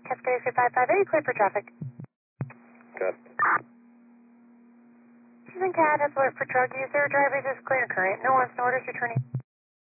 Cascade 558, clear for traffic. Good. Susan Cat has alert for drug user. Drivers is clear current. No one's orders returning.